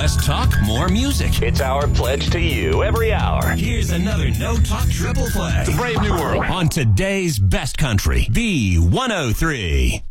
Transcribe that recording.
Less talk, more music. It's our pledge to you every hour. Here's another No Talk Triple Play. The Brave New World. On today's Best Country, B103.